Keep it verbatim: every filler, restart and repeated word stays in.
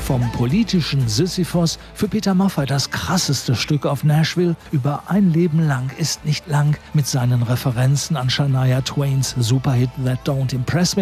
Vom politischen Sisyphos für Peter Maffay das krasseste Stück auf Nashville über ein Leben lang ist nicht lang mit seinen Referenzen an Shania Twains Superhit That Don't Impress Me